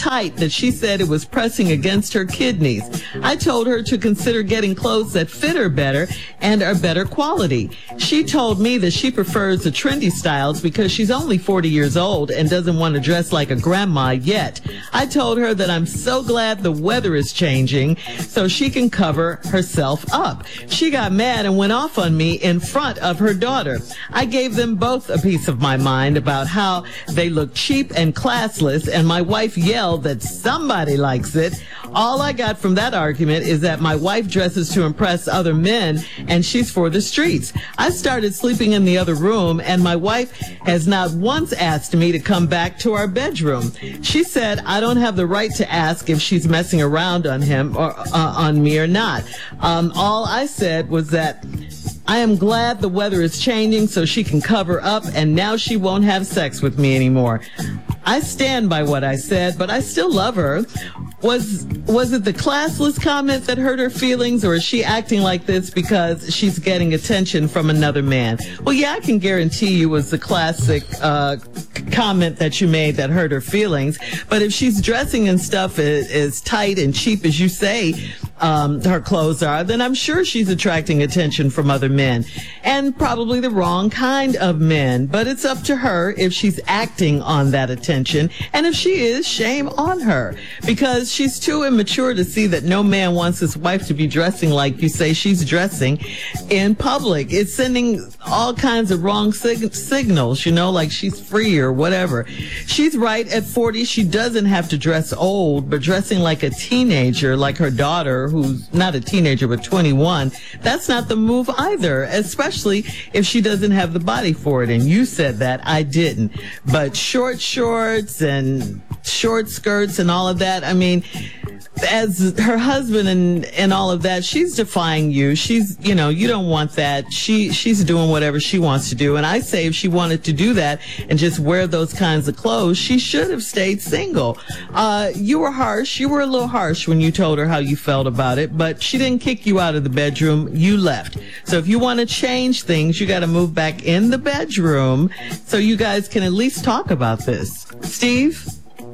tight that she said it was pressing against her kidneys. I told her to consider getting clothes that fit her better and are better quality. She told me that she prefers the trendy styles because she's only 40 years old and doesn't want to dress like a grandma yet. I told her that I'm so glad the weather is changing so she can cover herself up. She got mad and went off on me in front of her daughter. I gave them both a piece of my mind about how they look cheap and classless, and my wife yelled that somebody likes it. All I got from that argument is that my wife dresses to impress other men and she's for the streets. I started sleeping in the other room, and my wife has not once asked me to come back to our bedroom. She said I don't have the right to ask if she's messing around on him or on me or not. All I said was that I am glad the weather is changing so she can cover up, and now she won't have sex with me anymore. I stand by what I said, but I still love her. Was it the classless comment that hurt her feelings, or is she acting like this because she's getting attention from another man? Well, yeah, I can guarantee you it was the classic comment that you made that hurt her feelings. But if she's dressing in stuff as tight and cheap as you say her clothes are, then I'm sure she's attracting attention from other men, and probably the wrong kind of men. But it's up to her if she's acting on that attention, and if she is, shame on her, because she's too immature to see that no man wants his wife to be dressing like you say she's dressing in public. It's sending all kinds of wrong signals, like she's free or whatever. She's right. At 40, she doesn't have to dress old, but dressing like a teenager, like her daughter, who's not a teenager but 21, that's not the move either, especially if she doesn't have the body for it. And you said that, I didn't. But short shorts and short skirts and all of that, I mean, as her husband and all of that, she's defying you. She's, you don't want that. She's doing whatever she wants to do. And I say if she wanted to do that and just wear those kinds of clothes, she should have stayed single. You were harsh. You were a little harsh when you told her how you felt about it, but she didn't kick you out of the bedroom. You left. So if you want to change things, you got to move back in the bedroom so you guys can at least talk about this. Steve?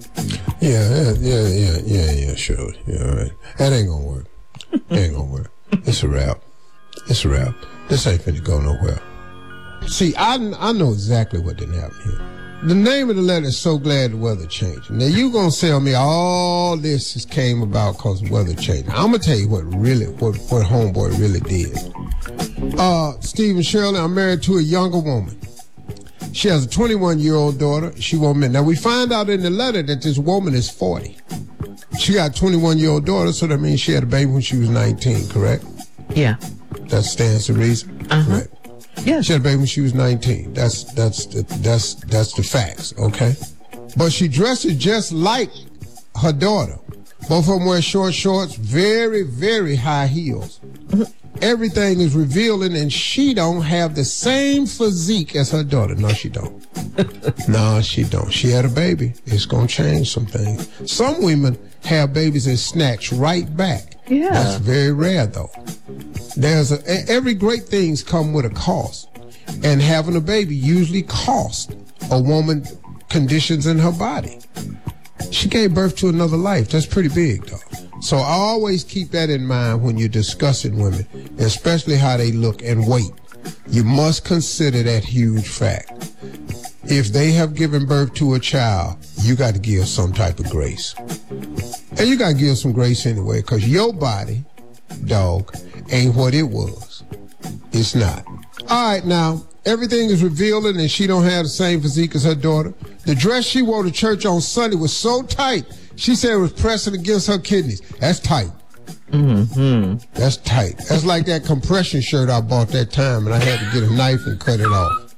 Yeah, sure. Yeah, all right. That ain't gonna work. It's a wrap. This ain't finna go nowhere. See, I know exactly what didn't happen here. The name of the letter is So Glad the Weather Changed. Now, you gonna tell me all this just came about because the weather changed. I'm gonna tell you what homeboy really did. Steve and Shirley, I'm married to a younger woman. She has a 21-year-old daughter. She won't marry. Now, we find out in the letter that this woman is 40. She got a 21-year-old daughter, so that means she had a baby when she was 19, correct? Yeah. That stands to reason? Uh-huh. Correct. Yeah. She had a baby when she was 19. That's the facts, okay? But she dresses just like her daughter. Both of them wear short shorts, very, very high heels. Everything is revealing, and she don't have the same physique as her daughter. No, she don't. No, she don't. She had a baby. It's going to change some things. Some women have babies and snatch right back. Yeah. That's very rare, though. Every great thing's come with a cost, and having a baby usually costs a woman conditions in her body. She gave birth to another life. That's pretty big, though. So I always keep that in mind when you're discussing women, especially how they look and weight. You must consider that huge fact. If they have given birth to a child, you got to give some type of grace. And you got to give some grace anyway, because your body, dog, ain't what it was. It's not. All right, now, everything is revealing, and she don't have the same physique as her daughter. The dress she wore to church on Sunday was so tight, she said it was pressing against her kidneys. That's tight. Mm-hmm. That's tight. That's like that compression shirt I bought that time, and I had to get a knife and cut it off.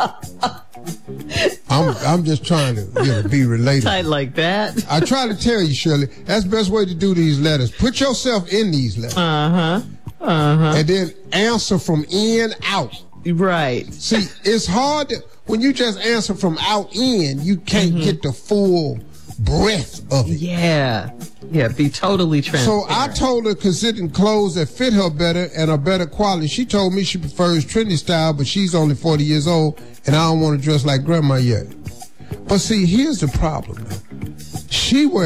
I'm just trying to be related. Tight like that. I try to tell you, Shirley, that's the best way to do these letters. Put yourself in these letters. And then answer from in, out. Right. See, it's hard when you just answer from out, in, you can't get the full breadth of it. Yeah, be totally transparent. So I told her considering clothes that fit her better and are better quality. She told me she prefers trendy style, but she's only 40 years old, and I don't want to dress like grandma yet. But see, here's the problem, though. She wears